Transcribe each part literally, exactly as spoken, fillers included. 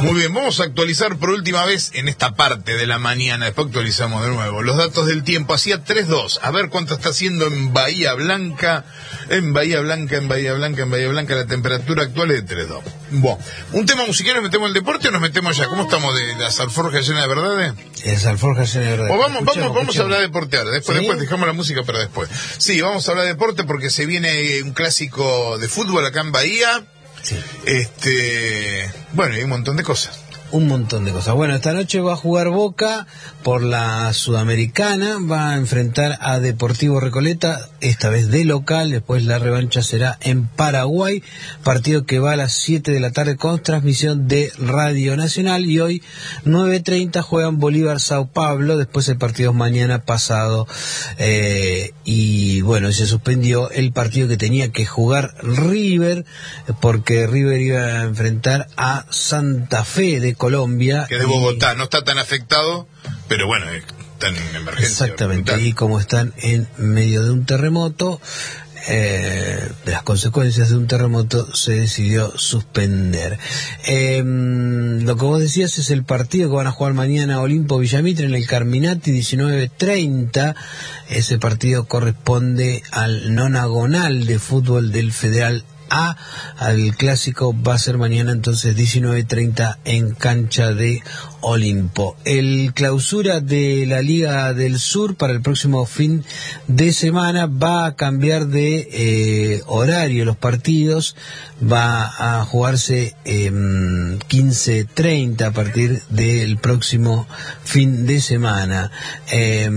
Muy bien, vamos a actualizar por última vez en esta parte de la mañana, después actualizamos de nuevo los datos del tiempo. Hacía tres dos, a ver cuánto está haciendo en Bahía Blanca, en Bahía Blanca, en Bahía Blanca, en Bahía Blanca, la temperatura actual es de tres dos. Bueno, un tema musical, ¿nos metemos en el deporte o nos metemos ya? ¿Cómo estamos de las alforjas llenas de verdades? Las alforjas llenas de verdades. O vamos, vamos, vamos a hablar de deporte ahora, después, ¿Sí? después dejamos la música para después. Sí, vamos a hablar de deporte porque se viene un clásico de fútbol acá en Bahía. Sí. Este, bueno, hay un montón de cosas. Un montón de cosas. Bueno, esta noche va a jugar Boca por la Sudamericana, va a enfrentar a Deportivo Recoleta, esta vez de local, después la revancha será en Paraguay, partido que va a las siete de la tarde con transmisión de Radio Nacional, y hoy nueve treinta juegan Bolívar Sao Paulo, después el partido es mañana pasado, eh, y bueno, se suspendió el partido que tenía que jugar River, porque River iba a enfrentar a Santa Fe de Colombia, que de Bogotá, y no está tan afectado, pero bueno, están en emergencia. Exactamente, brutal. Y como están en medio de un terremoto, eh, de las consecuencias de un terremoto, se decidió suspender. Eh, lo que vos decías es el partido que van a jugar mañana Olimpo Villamitre en el Carminati, diecinueve treinta. Ese partido corresponde al nonagonal de fútbol del Federal A. Al clásico va a ser mañana entonces diecinueve treinta en cancha de Olimpo. El clausura de la Liga del Sur para el próximo fin de semana va a cambiar de eh, horario los partidos, va a jugarse eh, quince treinta a partir del próximo fin de semana. Eh,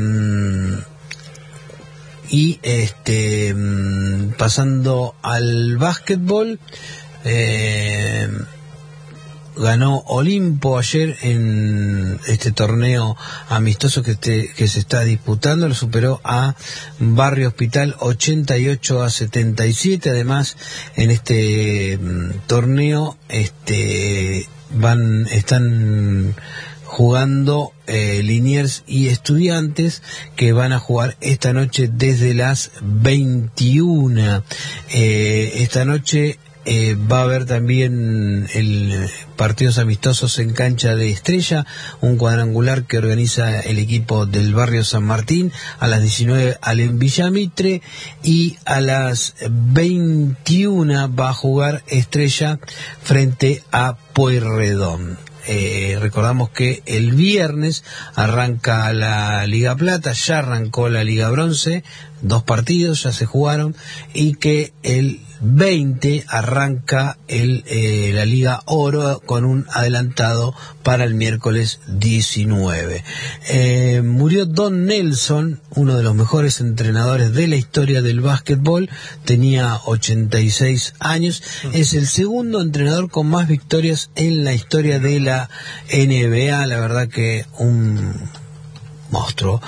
Y este pasando al básquetbol, eh, ganó Olimpo ayer en este torneo amistoso que, este, que se está disputando, lo superó a Barrio Hospital ochenta y ocho a setenta y siete. Además, en este um, torneo este van están jugando eh, Liniers y Estudiantes, que van a jugar esta noche desde las veintiuna. Eh, esta noche eh, va a haber también el partidos amistosos en cancha de Estrella, un cuadrangular que organiza el equipo del barrio San Martín, a las diecinueve al en Villamitre, y a las veintiuna va a jugar Estrella frente a Pueyrredón. Eh, recordamos que el viernes arranca la Liga Plata, ya arrancó la Liga Bronce, dos partidos ya se jugaron, y que el veinte arranca el, eh, la Liga Oro con un adelantado para el miércoles diecinueve. Eh, murió Don Nelson, uno de los mejores entrenadores de la historia del básquetbol, tenía ochenta y seis años, es el segundo entrenador con más victorias en la historia de la N B A, la verdad que un monstruo.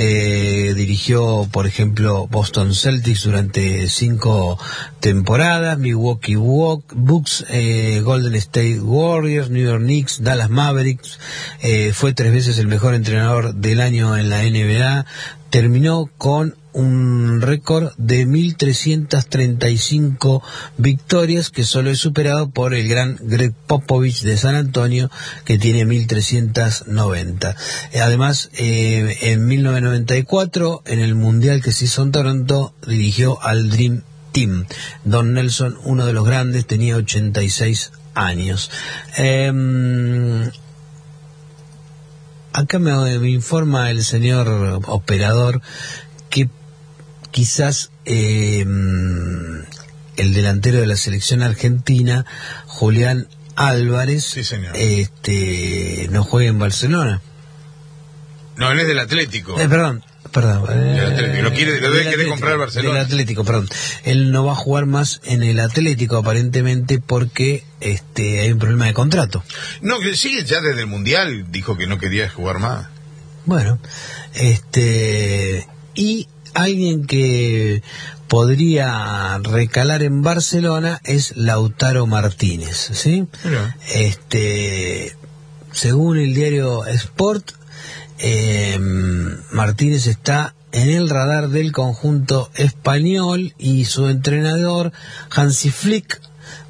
Eh, dirigió, por ejemplo, Boston Celtics durante cinco temporadas, Milwaukee Bucks, eh, Golden State Warriors, New York Knicks, Dallas Mavericks. Eh, fue tres veces el mejor entrenador del año en la N B A. Terminó con un récord de mil trescientas treinta y cinco victorias, que solo es superado por el gran Greg Popovich de San Antonio, que tiene mil trescientas noventa. Además, eh, en mil novecientos noventa y cuatro, en el Mundial que se hizo en Toronto, dirigió al Dream Team. Don Nelson, uno de los grandes, tenía ochenta y seis años. Eh, acá me, me informa el señor operador que quizás eh, el delantero de la selección argentina, Julián Álvarez, sí, señor, este no juegue en Barcelona. No, él es del Atlético. Eh, perdón, perdón. Eh, lo quiere, lo debe querer comprar Barcelona. Del Atlético, perdón. Él no va a jugar más en el Atlético aparentemente porque este hay un problema de contrato. No, que sí, ya desde el Mundial dijo que no quería jugar más. Bueno, este y alguien que podría recalar en Barcelona es Lautaro Martínez, ¿sí? Mira. Este, según el diario Sport, eh, Martínez está en el radar del conjunto español y su entrenador Hansi Flick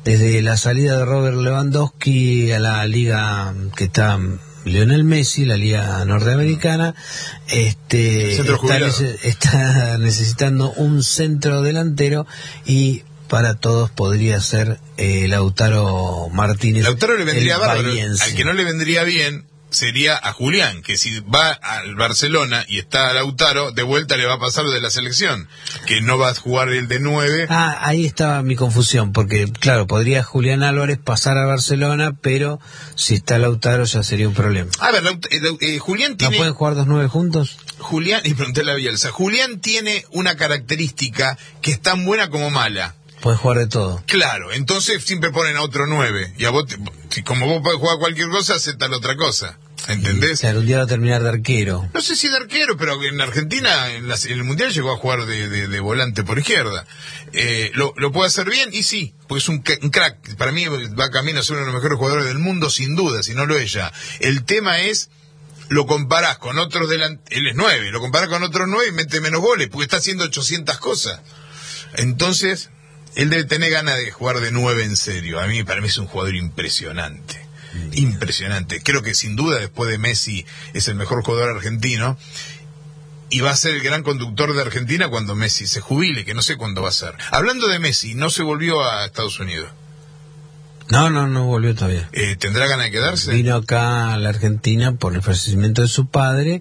desde la salida de Robert Lewandowski a la liga que está Lionel Messi, la liga norteamericana, este está, nece- está necesitando un centro delantero y para todos podría ser eh, Lautaro Martínez. Lautaro le vendría bárbaro. Al que no le vendría bien sería a Julián, que si va al Barcelona y está Lautaro, de vuelta le va a pasar lo de la selección, que no va a jugar el de nueve. Ah, ahí estaba mi confusión, porque claro, podría Julián Álvarez pasar a Barcelona, pero si está Lautaro ya sería un problema. A ver, Laut- eh, eh, Julián tiene... ¿No pueden jugar dos nueve juntos? Julián, y pregunté a Bielsa, Julián tiene una característica que es tan buena como mala. Pueden jugar de todo. Claro, entonces siempre ponen a otro nueve. Y a vos, te, si como vos podés jugar cualquier cosa, hace tal otra cosa. ¿Entendés? Y, claro, un día va a terminar de arquero. No sé si de arquero, pero en Argentina, en, la, en el Mundial llegó a jugar de, de, de volante por izquierda. Eh, ¿lo, ¿Lo puede hacer bien? Y sí, porque es un, un crack. Para mí va camino a ser uno de los mejores jugadores del mundo, sin duda, si no lo es ya. El tema es... lo comparás con otros delanteros, él es nueve, lo comparás con otros nueve y mete menos goles, porque está haciendo ochocientas cosas. Entonces, él debe tener ganas de jugar de nueve en serio. A mí, para mí es un jugador impresionante. Bien. Impresionante. Creo que sin duda, después de Messi, es el mejor jugador argentino. Y va a ser el gran conductor de Argentina cuando Messi se jubile, que no sé cuándo va a ser. Hablando de Messi, no se volvió a Estados Unidos. No, no, no volvió todavía. Eh, ¿Tendrá ganas de quedarse? Vino acá a la Argentina por el fallecimiento de su padre.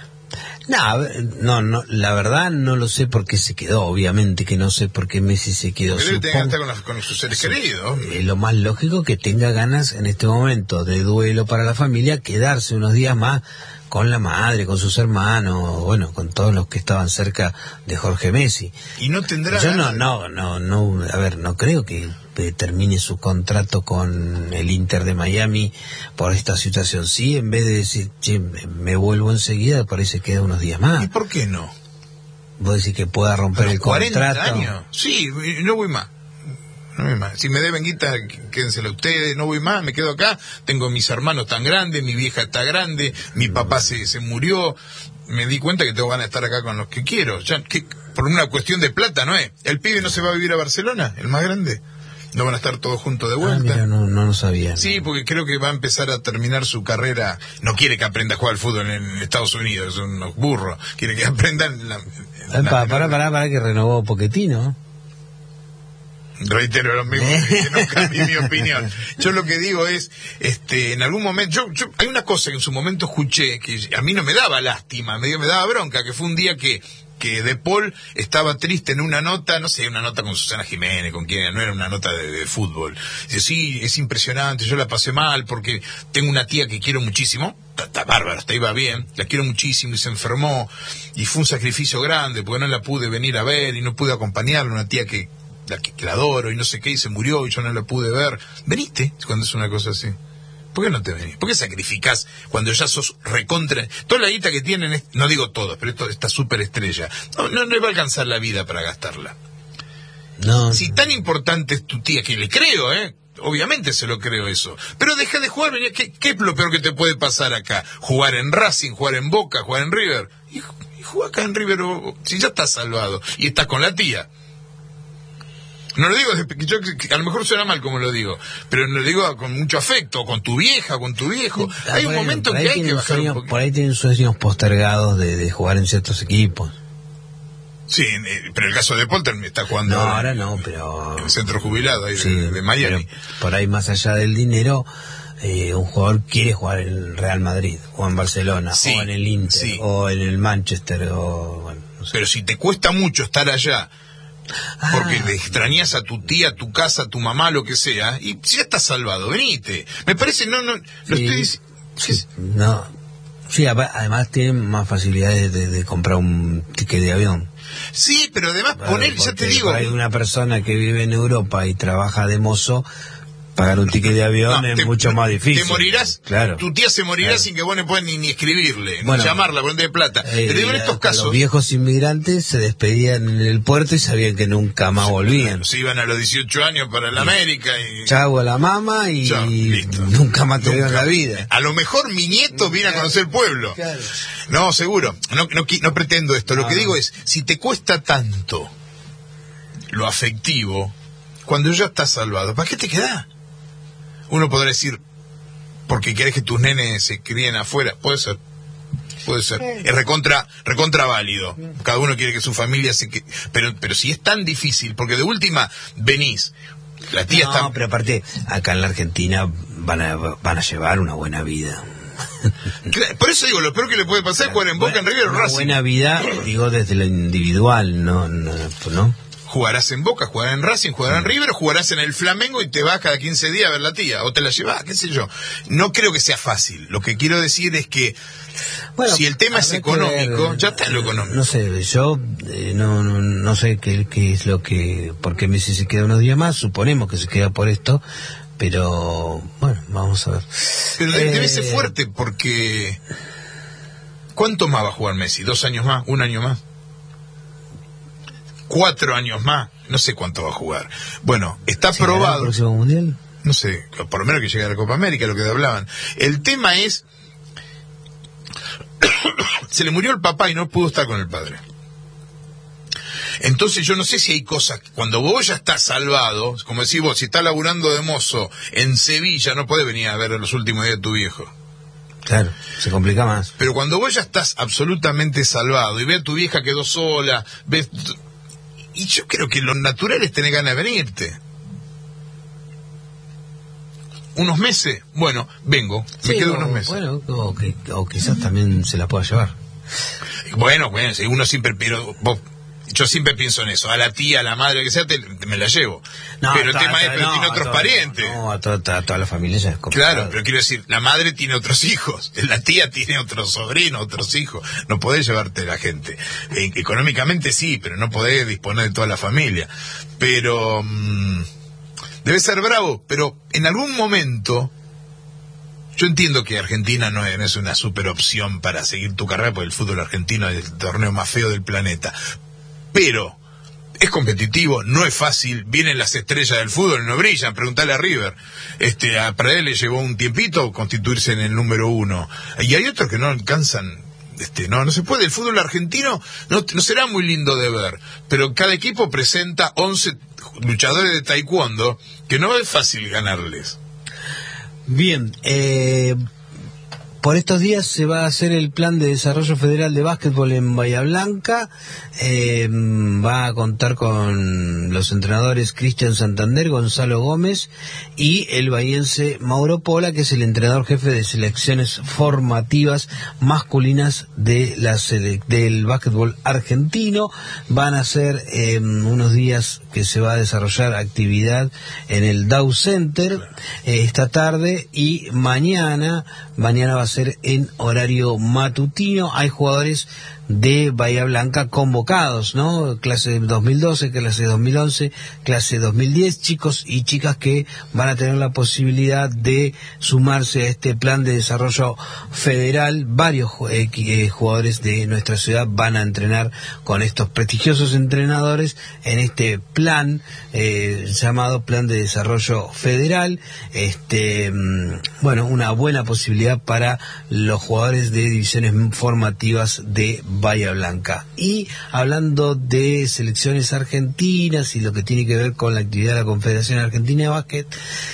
No, no, no, la verdad no lo sé por qué se quedó, obviamente que no sé por qué Messi se quedó. Porque debe tener ganas de estar con, con sus seres queridos. Es lo más lógico que tenga ganas en este momento de duelo para la familia, quedarse unos días más con la madre, con sus hermanos, bueno, con todos los que estaban cerca de Jorge Messi. Y no tendrá Yo ganas. no, no, no, no, a ver, no creo que termine su contrato con el Inter de Miami por esta situación. Sí, en vez de decir, che, me vuelvo enseguida, por ahí se queda unos días más. ¿Y por qué no? ¿Vos decís que pueda romper el cuarenta contrato? años. Sí, no voy más. No voy más. Si me deben guita, quédensela ustedes, no voy más, me quedo acá. Tengo mis hermanos tan grandes, mi vieja está grande, mi papá se, se murió. Me di cuenta que tengo ganas de estar acá con los que quiero. Ya, que, por una cuestión de plata, ¿no es? ¿El pibe no se va a vivir a Barcelona, el más grande? ¿No van a estar todos juntos de vuelta? Ah, mira, no, no lo sabía. Sí, porque creo que va a empezar a terminar su carrera. No quiere que aprenda a jugar al fútbol en Estados Unidos, son unos burros. Quiere que aprendan... La, ah, la, para, para, para, para que renovó Pochettino. Reitero lo mismo, que no cambié mi opinión. Yo lo que digo es, este, en algún momento, yo, yo, hay una cosa que en su momento escuché, que a mí no me daba lástima, me, me daba bronca, que fue un día que, que De Paul estaba triste en una nota, no sé, una nota con Susana Jiménez, con quien, no era una nota de, de fútbol. Dice, sí, es impresionante, yo la pasé mal porque tengo una tía que quiero muchísimo, está, está bárbara, está iba bien, la quiero muchísimo y se enfermó, y fue un sacrificio grande porque no la pude venir a ver y no pude acompañarla, una tía que La que, que la adoro y no sé qué, y se murió y yo no la pude ver. Veniste cuando es una cosa así. ¿Por qué no te venís? ¿Por qué sacrificás cuando ya sos recontra? Toda la guita que tienen, es, no digo todos, pero esto, esta superestrella, no, no, no le va a alcanzar la vida para gastarla. No. Si tan importante es tu tía, que le creo, ¿eh? Obviamente se lo creo eso. Pero deja de jugar, ¿qué, qué es lo peor que te puede pasar acá? Jugar en Racing, jugar en Boca, jugar en River. Y, y juega acá en River, o, si ya estás salvado y estás con la tía. No lo digo, yo, a lo mejor suena mal como lo digo, pero lo digo con mucho afecto, con tu vieja, con tu viejo. Ah, hay un bueno, momento que hay que bajar sueños, un poquito. Por ahí tienen sueños postergados de, de jugar en ciertos equipos. Sí, pero el caso de Polter está jugando no, ahora no, pero en el centro jubilado ahí sí, de, de Miami. Por ahí, más allá del dinero, eh, un jugador quiere jugar en el Real Madrid, o en Barcelona, sí, o en el Inter, sí. o en el Manchester, o bueno, no sé. Pero si te cuesta mucho estar allá, porque le extrañas a tu tía, a tu casa, a tu mamá, lo que sea, y si ya estás salvado, venite. Me parece, no, no, lo sí, estoy diciendo. Sí, no. Sí, además tienen más facilidades de, de comprar un ticket de avión. Sí, pero además Claro, poner, ya te digo. Hay una persona que vive en Europa y trabaja de mozo, pagar un ticket de avión no, es te, mucho más difícil. Te morirás, claro. Tu tía se morirá claro. sin que vos no puedas ni, ni escribirle, bueno, ni llamarla, ponerle plata. Eh, Pero digo, en estos casos... Los viejos inmigrantes se despedían en el puerto y sabían que nunca más volvían. Se iban a los dieciocho años para la América y... Chau a la mamá y Chau, nunca más te vieron la vida. A lo mejor mi nieto viene claro. a conocer el pueblo. Claro. No, seguro. No, no, no pretendo esto. Lo ah. que digo es, si te cuesta tanto lo afectivo, cuando ya estás salvado, ¿para qué te quedás? Uno podrá decir, porque querés que tus nenes se críen afuera, puede ser. Puede ser, es recontra, recontra válido. Cada uno quiere que su familia se que, pero, pero si es tan difícil, porque de última venís, la tía no, está. No, pero aparte, acá en la Argentina van a, van a llevar una buena vida. Por eso digo, lo peor que le puede pasar es jugar en Boca, en River o Una Racing. buena vida, digo, desde lo individual, no, no, ¿no? Jugarás en Boca, jugarás en Racing, jugarás en River, o jugarás en el Flamengo y te vas cada quince días a ver la tía, o te la llevas, qué sé yo. No creo que sea fácil. Lo que quiero decir es que bueno, si el tema es económico, ver, ya está en lo económico. No sé, yo eh, no, no, no sé qué, qué es lo que... Porque Messi se queda unos días más, suponemos que se queda por esto, pero bueno, vamos a ver. Pero eh, debe ser fuerte porque... ¿Cuánto más va a jugar Messi? ¿Dos años más? ¿Un año más? Cuatro años más, no sé cuánto va a jugar. Bueno, está probado. ¿El próximo mundial? No sé, por lo menos que llegue a la Copa América, lo que hablaban. El tema es, se le murió el papá y no pudo estar con el padre. Entonces yo no sé si hay cosas, cuando vos ya estás salvado, como decís vos, si estás laburando de mozo en Sevilla, no podés venir a ver los últimos días de tu viejo. Claro, se complica más. Pero cuando vos ya estás absolutamente salvado y ves a tu vieja quedó sola, ves... Y yo creo que lo natural es tener ganas de venirte. ¿Unos meses? Bueno, vengo, sí, me quedo o, unos meses. Bueno, o, que, o quizás también se la pueda llevar. Bueno, bueno, uno siempre, pero vos, yo siempre pienso en eso. A la tía, a la madre, que sea, te, te, me la llevo. No, pero ta, el tema ta, es, pero no, tiene otros a parientes. No, a toda, a toda la familia ya es complicado. Claro, pero quiero decir, la madre tiene otros hijos, la tía tiene otros sobrinos, otros hijos. No podés llevarte la gente. Eh, económicamente sí, pero no podés disponer de toda la familia. Pero mmm, debe ser bravo, pero en algún momento... Yo entiendo que Argentina no es una super opción para seguir tu carrera, porque el fútbol argentino es el torneo más feo del planeta. Pero es competitivo, no es fácil, vienen las estrellas del fútbol, no brillan, preguntale a River. Este, a Pradel le llevó un tiempito constituirse en el número uno. Y hay otros que no alcanzan, este, no, no se puede. El fútbol argentino no, no será muy lindo de ver, pero cada equipo presenta once luchadores de taekwondo que no es fácil ganarles. Bien, eh, por estos días se va a hacer el plan de desarrollo federal de básquetbol en Bahía Blanca. Eh, va a contar con los entrenadores Cristian Santander, Gonzalo Gómez y el bahiense Mauro Pola, que es el entrenador jefe de selecciones formativas masculinas de la sele- del básquetbol argentino. Van a ser eh, unos días que se va a desarrollar actividad en el Dow Center eh, esta tarde y mañana, mañana va a ser en horario matutino. Hay jugadores de Bahía Blanca convocados, ¿no? Clase dos mil doce, clase dos mil once, clase dos mil diez, chicos y chicas que van a tener la posibilidad de sumarse a este plan de desarrollo federal. Varios eh, eh, jugadores de nuestra ciudad van a entrenar con estos prestigiosos entrenadores en este plan eh, llamado Plan de Desarrollo Federal. Este, bueno, una buena posibilidad para los jugadores de divisiones formativas de Bahía Blanca. Y hablando de selecciones argentinas y lo que tiene que ver con la actividad de la Confederación Argentina de Básquet,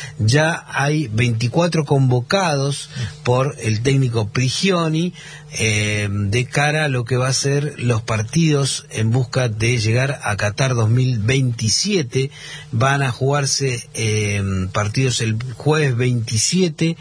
ya hay veinticuatro convocados por el técnico Prigioni eh, de cara a lo que va a ser los partidos en busca de llegar a Qatar dos mil veintisiete. Van a jugarse eh, partidos el jueves veintisiete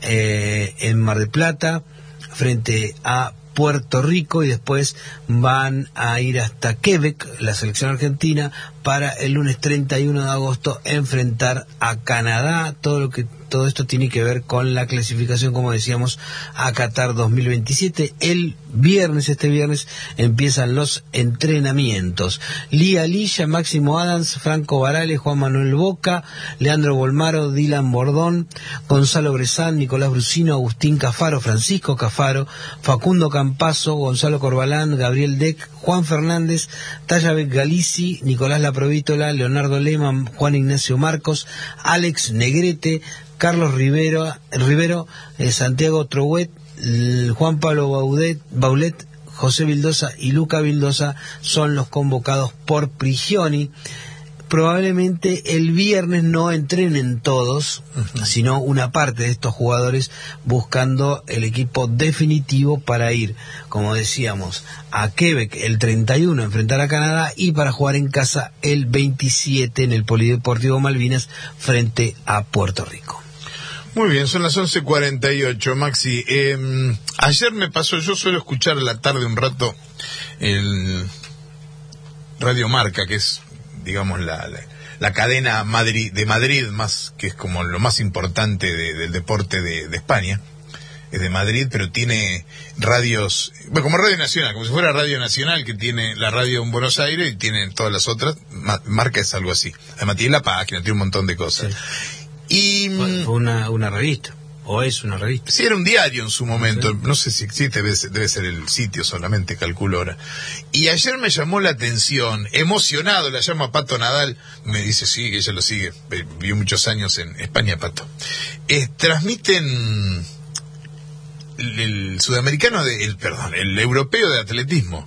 eh, en Mar del Plata frente a Puerto Rico y después van a ir hasta Quebec, la selección argentina, para el lunes treinta y uno de agosto enfrentar a Canadá. Todo lo que todo esto tiene que ver con la clasificación, como decíamos, a Qatar dos mil veintisiete. El viernes, este viernes, empiezan los entrenamientos. Lía Lilla, Máximo Adams, Franco Varales, Juan Manuel Boca, Leandro Bolmaro, Dylan Bordón, Gonzalo Bresal, Nicolás Brusino, Agustín Cafaro, Francisco Cafaro, Facundo Campazo, Gonzalo Corbalán, Gabriel Deck, Juan Fernández, Tayabek Galici, Nicolás Laprovítola, Leonardo Lehmann, Juan Ignacio Marcos, Alex Negrete, Carlos Rivero, Rivero eh, Santiago Trouet, Juan Pablo Baudet, Baulet, José Vildosa y Luca Vildosa son los convocados por Prigioni. probablemente el viernes no entrenen todos, uh-huh. sino una parte de estos jugadores buscando el equipo definitivo para ir, como decíamos, a Quebec el treinta y uno a enfrentar a Canadá y para jugar en casa el veintisiete en el Polideportivo Malvinas frente a Puerto Rico. Muy bien, son las once cuarenta y ocho, Maxi. Eh, ayer me pasó, yo suelo escuchar a la tarde un rato el Radio Marca, que es, digamos, la, la, la cadena Madrid, de Madrid, más que es como lo más importante de, del deporte de, de España. Es de Madrid, pero tiene radios, bueno, como Radio Nacional, como si fuera Radio Nacional, que tiene la radio en Buenos Aires y tiene todas las otras. Ma, Marca es algo así. Además tiene la página, tiene un montón de cosas. Sí. Y fue una, una revista, o es una revista. Sí, era un diario en su momento, sí. No sé si existe, debe ser, debe ser el sitio solamente, calculo ahora. Y ayer me llamó la atención, emocionado, la llama Pato Nadal, me dice, sí, que ella lo sigue, vivió muchos años en España, Pato. Eh, transmiten el, el sudamericano, de, el perdón, el europeo de atletismo.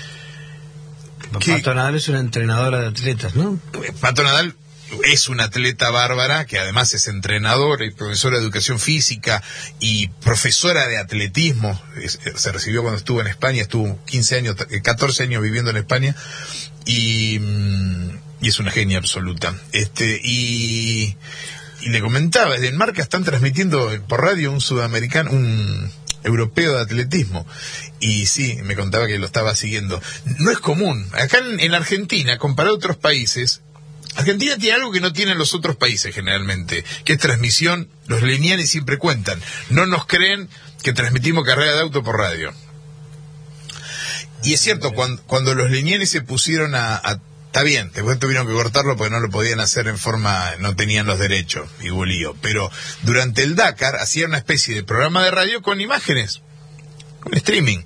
Pato Nadal es una entrenadora de atletas, ¿no? Pato Nadal es una atleta bárbara, que además es entrenadora y profesora de educación física y profesora de atletismo. Es, se recibió cuando estuvo en España, estuvo quince años, catorce años viviendo en España y, y es una genia absoluta. Este y, y le comentaba, desde el Marca están transmitiendo por radio un sudamericano, un europeo de atletismo. Y sí, me contaba que lo estaba siguiendo. No es común. Acá en, en Argentina, comparado a otros países, Argentina tiene algo que no tienen los otros países generalmente, que es transmisión. Los lineales siempre cuentan. No nos creen que transmitimos carrera de auto por radio. Y es cierto, cuando, cuando los lineales se pusieron a, a... Está bien, después tuvieron que cortarlo porque no lo podían hacer en forma... No tenían los derechos, y hubo lío. Pero durante el Dakar hacían una especie de programa de radio con imágenes, con streaming.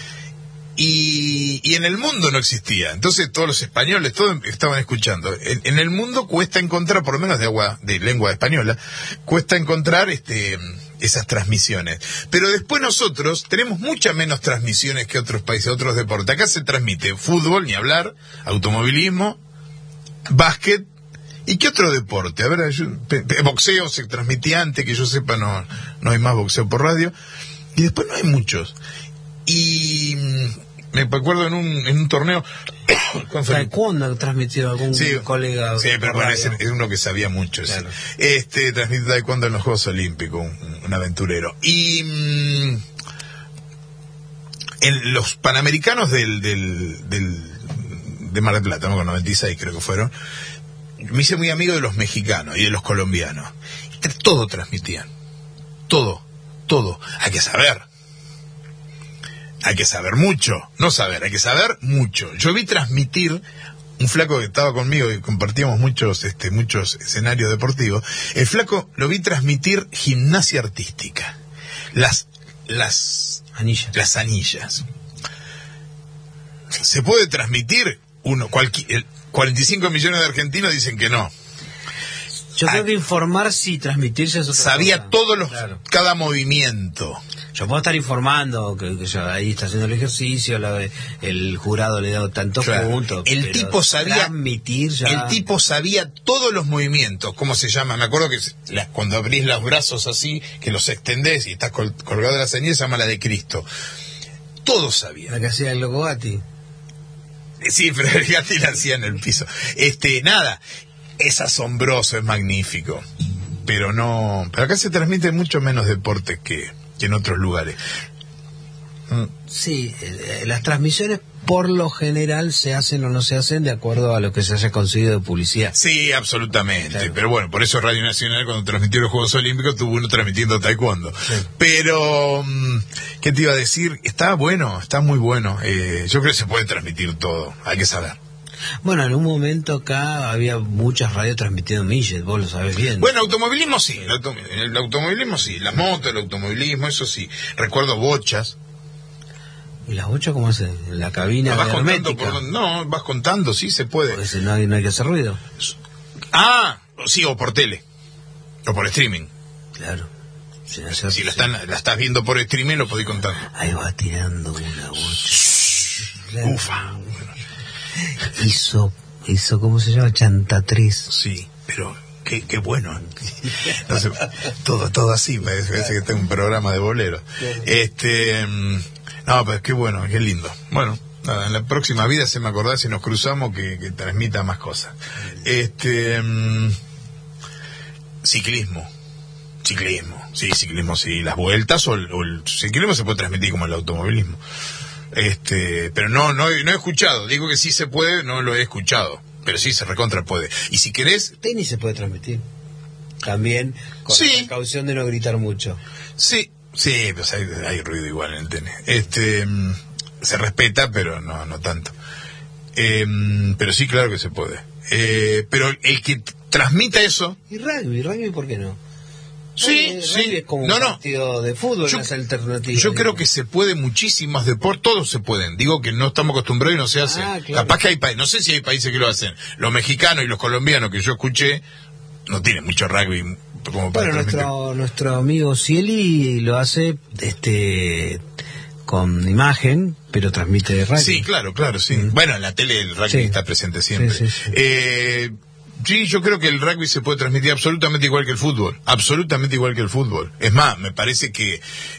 Y, y en el mundo no existía. Entonces todos los españoles, todos estaban escuchando. En, en el mundo cuesta encontrar, por lo menos de agua, de lengua española, cuesta encontrar este esas transmisiones. Pero después nosotros tenemos muchas menos transmisiones que otros países, otros deportes. Acá se transmite fútbol, ni hablar, automovilismo, básquet, ¿y qué otro deporte? A ver, yo, boxeo se transmitía antes, que yo sepa, no, no hay más boxeo por radio. Y después no hay muchos. Y me acuerdo en un, en un torneo ¿Taekwondo ha transmitido algún sí, colega? Sí, pero bueno, es, es uno que sabía mucho. Claro. Este transmitió Taekwondo en los Juegos Olímpicos, un, un aventurero. Y mmm, en los Panamericanos del, del, del de Mar del Plata, ¿no? Con noventa y seis creo que fueron, me hice muy amigo de los mexicanos y de los colombianos. Todo transmitían. Todo, todo. Hay que saber. Hay que saber mucho, no saber, hay que saber mucho. Yo vi transmitir un flaco que estaba conmigo y compartíamos muchos, este, muchos escenarios deportivos. El flaco lo vi transmitir gimnasia artística, las, las anillas, las anillas. Se puede transmitir uno, cualquier, cuarenta y cinco millones de argentinos dicen que no. Yo creo que informar sí, transmitirse es otra sabía cosa. todos los, claro. cada movimiento. Yo puedo estar informando que, que yo ahí está haciendo el ejercicio, la, el jurado le da tantos claro. puntos. El tipo sabía transmitir ya... El tipo sabía todos los movimientos, ¿cómo se llama? Me acuerdo que la, cuando abrís los brazos así, que los extendés y estás col, colgado de la señal, se llama la de Cristo. Todo sabía. La que hacía el loco Gatti. Sí, pero el Gatti la hacía en el piso. Este, nada, es asombroso, es magnífico. Pero no, pero acá se transmite mucho menos deporte que, que en otros lugares. Mm. Sí, eh, las transmisiones por lo general se hacen o no se hacen de acuerdo a lo que se haya conseguido de publicidad. Sí, absolutamente. Claro. Pero bueno, por eso Radio Nacional, cuando transmitió los Juegos Olímpicos, tuvo uno transmitiendo taekwondo. Sí. Pero, ¿qué te iba a decir? Está bueno, está muy bueno. Eh, yo creo que se puede transmitir todo, hay que saber. Bueno, en un momento acá había muchas radios transmitiendo milles, vos lo sabés bien. Bueno, automovilismo sí, el, autom el automovilismo sí, las motos, el automovilismo, eso sí. Recuerdo bochas. ¿Y las bochas cómo hacen? ¿En la cabina no, vas hermética? Contando por, no, vas contando, sí se puede. Pues no hay, no hay que hacer ruido. Ah, sí, o por tele, o por streaming. Claro. Si, no si la, están, la estás viendo por streaming, lo podés contar. Ahí va tirando una bocha. Claro. Ufa. Hizo hizo, ¿cómo se llama? Chantatriz. Sí, pero qué, qué bueno. No sé, todo, todo así, parece, parece que tengo un programa de bolero. Este, no, pero qué bueno, qué lindo. Bueno, nada, en la próxima vida se me acordá si nos cruzamos que, que transmita más cosas. Este, um, ciclismo. Ciclismo, sí, ciclismo, sí, las vueltas o el, o el ciclismo se puede transmitir como el automovilismo. Este, pero no, no, no he escuchado, digo que sí se puede, no lo he escuchado, pero sí se recontra puede. Y si querés... Tenis se puede transmitir. También con sí. la precaución de no gritar mucho. Sí, sí, pues hay, hay ruido igual en el tenis. Este, se respeta, pero no, no tanto. Eh, pero sí, claro que se puede. Eh, pero el que transmita eso... ¿Y rugby? ¿Rugby por qué no? Sí, rugby, sí. Rugby es como no, un no. partido de fútbol, yo, las alternativas. Yo digamos. creo que se puede muchísimos deportes, todos se pueden. Digo que no estamos acostumbrados y no se hace. Ah, claro. Capaz que hay países, no sé si hay países que lo hacen. Los mexicanos y los colombianos que yo escuché no tienen mucho rugby como para Bueno, nuestro, nuestro amigo Cieli lo hace este con imagen, pero transmite rugby. Sí, claro, claro, sí. Mm. Bueno, en la tele el rugby sí. está presente siempre. Sí, sí, sí. Eh, sí, yo creo que el rugby se puede transmitir absolutamente igual que el fútbol. Absolutamente igual que el fútbol. Es más, me parece que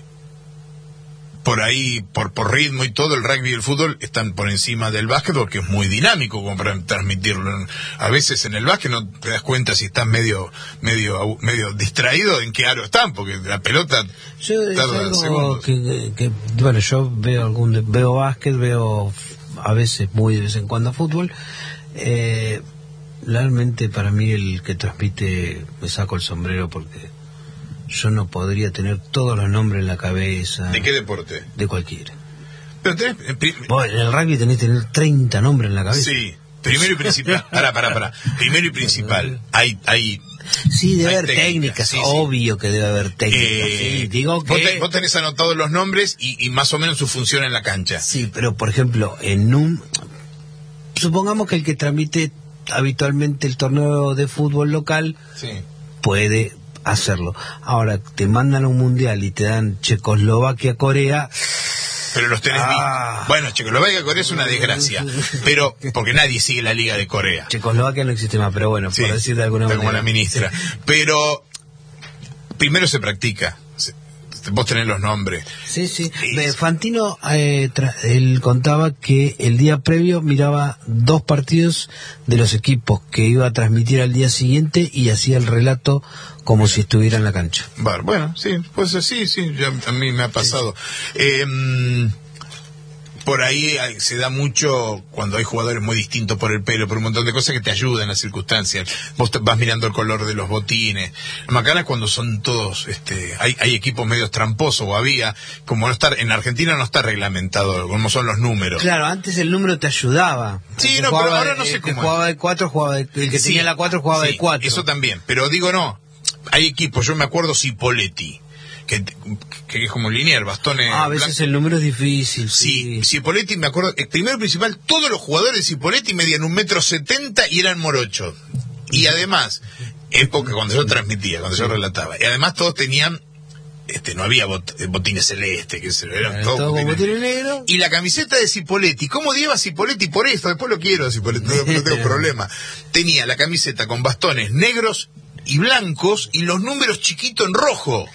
por ahí, por, por ritmo y todo, el rugby y el fútbol están por encima del básquetbol, que es muy dinámico como para transmitirlo. A veces en el básquet no te das cuenta si estás medio medio medio distraído en qué aro están, porque la pelota yo, tarda segundos. Que, que, que, bueno, yo veo algún veo básquet, veo a veces, muy de vez en cuando fútbol. Eh, realmente para mí el que transmite, me saco el sombrero porque yo no podría tener todos los nombres en la cabeza. ¿De qué deporte? De cualquiera. Pero tenés, eh, Vos, en el rugby tenés que tener treinta nombres en la cabeza. Sí, primero y principal. Pará, pará, pará. Primero y principal. Hay, hay. Sí, debe hay haber técnicas, técnicas sí, obvio sí. que debe haber técnicas. Eh, sí, digo que... vos, te, vos tenés anotados los nombres y, y más o menos su función en la cancha. Sí, pero por ejemplo, en un. Supongamos que el que transmite habitualmente el torneo de fútbol local sí. puede hacerlo. Ahora te mandan a un mundial y te dan Checoslovaquia, Corea. Pero los tenés ah. Bueno, Checoslovaquia, Corea es una desgracia. Pero, porque nadie sigue la Liga de Corea. Checoslovaquia no existe más, pero bueno, sí, por decir de alguna manera. Como la ministra. Sí. Pero, primero se practica. Vos tenés los nombres. Sí, sí. sí. Fantino, eh, él contaba que el día previo miraba dos partidos de los equipos que iba a transmitir al día siguiente y hacía el relato como si estuviera en la cancha. Bueno, sí, pues sí, sí, ya a mí me ha pasado. Sí. Eh, por ahí se da mucho cuando hay jugadores muy distintos por el pelo, por un montón de cosas que te ayudan en las circunstancias. Vos te vas mirando el color de los botines. Macana cuando son todos, este, hay, hay equipos medios tramposos, o había, como no está, en Argentina no está reglamentado, como son los números. Claro, antes el número te ayudaba. Sí, no, pero ahora no sé cómo. El que jugaba de cuatro, jugaba de, el que sí, tenía la cuatro jugaba sí, de cuatro. Eso también, pero digo no, hay equipos, yo me acuerdo Cipoletti. Que, que es como lineal, bastones. Ah, a veces blancos. El número es difícil. Sí, sí. Cipoletti, me acuerdo, el primero principal, todos los jugadores de Cipoletti medían un metro setenta y eran morochos. Y además, época cuando yo transmitía, cuando yo relataba, y además todos tenían, este, no había bot, botines celestes, que se, eran todos todo botines. Botines negros. Y la camiseta de Cipoletti, ¿cómo lleva Cipoletti por esto? Después lo quiero a Cipoletti, no, no tengo problema. Tenía la camiseta con bastones negros y blancos y los números chiquitos en rojo.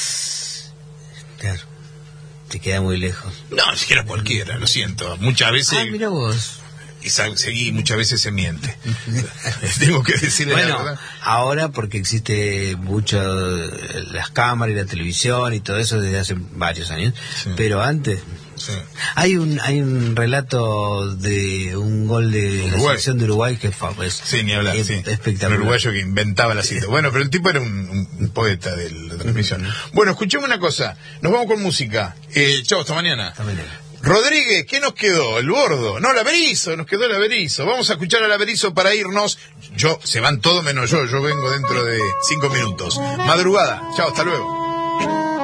Claro, te queda muy lejos. No, ni siquiera cualquiera, lo siento. Muchas veces... Ah, mira vos. Y seguí, muchas veces se miente. Tengo que decirle bueno, la verdad. Ahora porque existe mucho las cámaras y la televisión y todo eso desde hace varios años, sí. Pero antes... Sí. Hay un hay un relato de un gol de Uruguay. La selección de Uruguay que fue pues, sí, ni hablar, es, sí. espectacular. El uruguayo que inventaba la cita. Bueno, pero el tipo era un, un poeta de la transmisión. Uh-huh. Bueno, escuchemos una cosa. Nos vamos con música. Eh, chau, hasta mañana. Hasta mañana. Rodríguez, ¿qué nos quedó? El Bordo. No, la Berizo, nos quedó el Berizo. Vamos a escuchar a la Berizo para irnos. Yo, se van todos menos yo. Yo vengo dentro de cinco minutos. Madrugada. Chao, hasta luego.